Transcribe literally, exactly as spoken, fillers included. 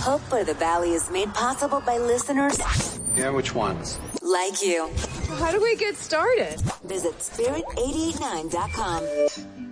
Hope by the Valley is made possible by listeners Yeah, which ones? like you. How do we get started? Visit spirit eight eight nine dot com.